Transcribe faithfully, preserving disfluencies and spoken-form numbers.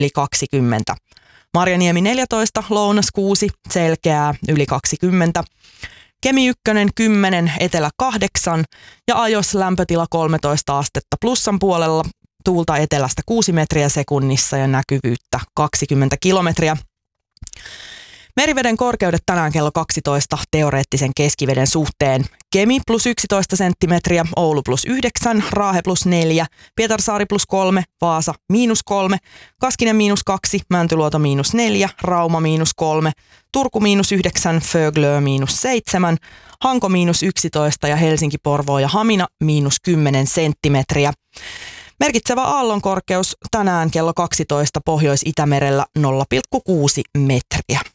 yli kaksikymmentä. Marjaniemi neljätoista, Lounas kuusi, selkeää yli kaksikymmentä. Kemi ykkönen kymmenen, Etelä kahdeksan ja Ajos lämpötila kolmetoista astetta plussan puolella, tuulta etelästä kuusi metriä sekunnissa ja näkyvyyttä kaksikymmentä kilometriä. Meriveden korkeudet tänään kello kaksitoista teoreettisen keskiveden suhteen. Kemi plus yksitoista senttimetriä, Oulu plus yhdeksän, Raahe plus neljä, Pietarsaari plus kolme, Vaasa miinus kolme, Kaskinen miinus kaksi, Mäntyluoto miinus neljä, Rauma miinus kolme, Turku miinus yhdeksän, Föglö miinus seitsemän, Hanko miinus yksitoista ja Helsinki, Porvoo ja Hamina miinus kymmenen senttimetriä. Merkitsevä aallonkorkeus tänään kello kaksitoista Pohjois-Itämerellä nolla pilkku kuusi metriä.